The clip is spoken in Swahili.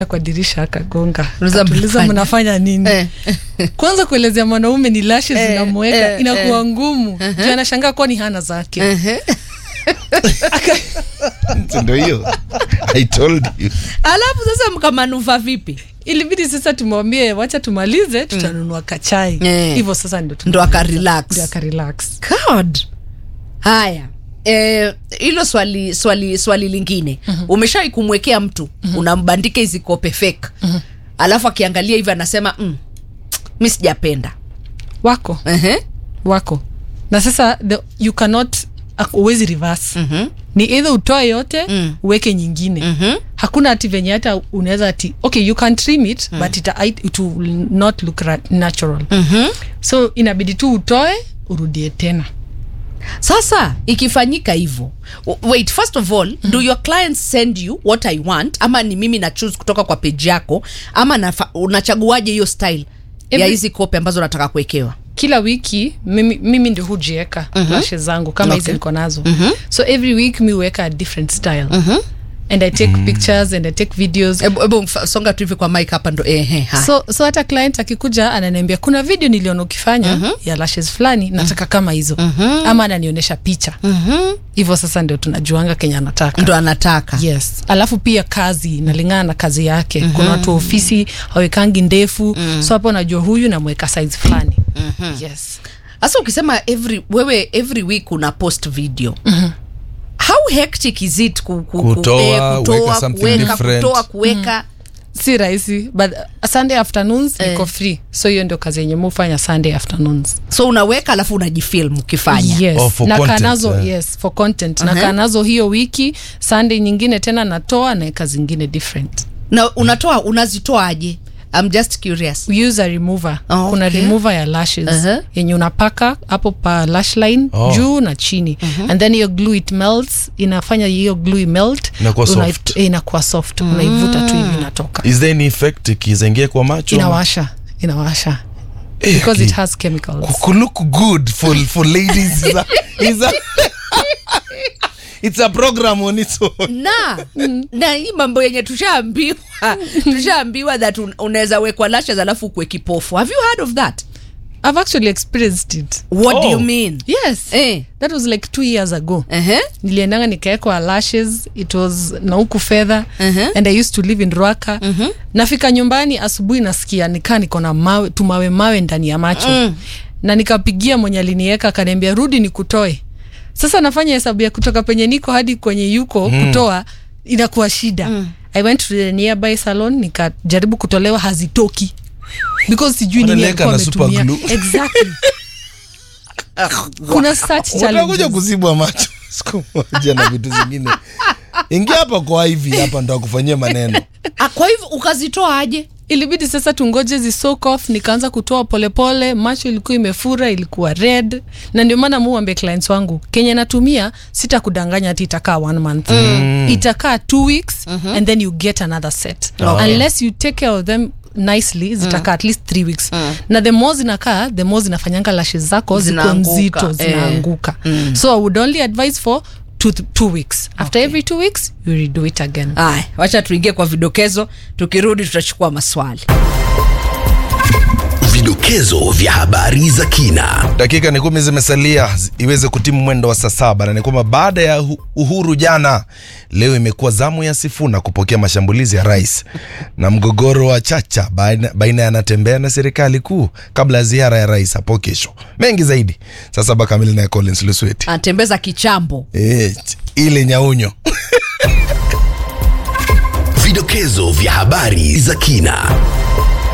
kwa dirisha akagonga. Tuliza mnafanya nini? Kwanza kuelezea mwanaume ni lashes zinamweka inakuwa ngumu. Ndio anashangaa kwa ni hana zake. Ndio hiyo. I told you. Alafu sasa mkamanufa vipi? Ilibidi sasa tumwambie wacha tumalize tutanunua kachai. Hivyo sasa ndo akarelax. Ndio akarelax. God. Haya. Hilo swali lingine. Umeshai kumwekea mtu, unambandika hizi kope fake. Alafu akiangalia hivi anasema, mimi sijapenda. Wako. Wako. Na sasa you cannot always reverse. Ni either utoe yote uweke nyingine. Hakuna ati venye hata unaweza ati okay you can trim it but it will not look natural. So inabidi tu utoe urudie tena. Sasa ikifanyika hivyo, wait, first of all, do your clients send you what I want, ama ni mimi na choose kutoka kwa page yako, ama unachaguaje hiyo style ya hizi kope ambazo nataka kuwekewa? Kila wiki mimi ndio hujieka lashes zangu kama hizi niko nazo. So every week mi huweka a different style. And I take pictures and I take videos. Ebo songa tu hivi kwa mic hapa ndo So hata client akikuja ananiambia kuna video niliona ukifanya ya lashes fulani nataka kama hizo. Ama ananionyesha picha. Hivyo sasa ndio tunajuanga Kenya anataka. Ndo anataka. Yes. Alafu pia kazi inalingana na kazi yake. Kuna watu ofisi hawekangi ndefu. So hapo najua huyu namweka size fulani. Yes. Asa ukisema every week una post video. How hectic is it kutoa kuweka? Si rahisi, but Sunday afternoons niko free. So hiyo ndio kazi yenye mufanya Sunday afternoons. So unaweka alafu unajifilm ukifanya. Yes. Na kanazo yes for content. Na kanazo hiyo wiki Sunday nyingine tena natoa na kazi nyingine different. Na unazitoaje? I'm just curious. We use a remover. Kuna remover ya lashes yenye unapaka hapo pa lash line juu na chini. And then your glue it melts, inafanya hiyo glue melt, inakuwa soft. Unaivuta tu hivi inatoka. Is there any effect ikizengia kwa macho? Inawasha. Because it has chemicals. Look good for ladies. It's a program on its own. Na hii mambo yenye tushaambiwa that unaweza wekwa lashes alafu kwe kipofu. Have you heard of that? I've actually experienced it. What do you mean? Yes. That was like 2 years ago. Niliendanga nikaekwa lashes. It was na huku fedha. And I used to live in Ruaka. Nafika nyumbani asubuhi nasikia niko na mawe ndani ya macho. Na nikapigia mwenye alinieka akaniambia rudi nikutoe. Sasa nafanya hesabu ya kutoka penye niko hadi kwenye yuko kutoa inakuwa shida. I went to the nearby salon nikajaribu kutolewa, hazitoki. Because sijui nini alikuwa ametumia. Exactly. Kuna such challenge. Utakuja kuzibwa macho siku moja na vitu zingine. Ingia hapa kwa hivi hapa ndo kufanyia maneno. Kwa hivyo ukazitoa aje? Ilibidi sasa tungoje zi soak off, nikaanza kutoa polepole, macho ilikuwa imefura, ilikuwa red. Na ndio maana muambie clients wangu, Kenya natumia sitakudanganya ati itakaa 1 month. Itakaa 2 weeks and then you get another set. Unless you take care of them nicely, zitakaa at least 3 weeks. Na the more zinakaa, the more zinafanyanga lashes zako ziko nzito, zinaanguka. So I would only advise for 2 weeks. After every 2 weeks, you redo it again. Wacha tuingie kwa vidokezo, tukirudi tutachukua maswali. Vidokezo vya habari za kina. Dakika ni 10 zimesalia iweze kutimu mwendo wa saa 7, na ni kwamba baada ya uhuru jana, leo imekuwa zamu ya Sifuna kupokea mashambulizi ya rais na mgogoro wa Chacha baina ya Natembeya na serikali kuu kabla ya ziara ya rais hapo kesho. Mengi zaidi sasa bakamili na Collins Lusweti. Anatembeza kichambo. Ile nyaunyo. Vidokezo vya habari za kina.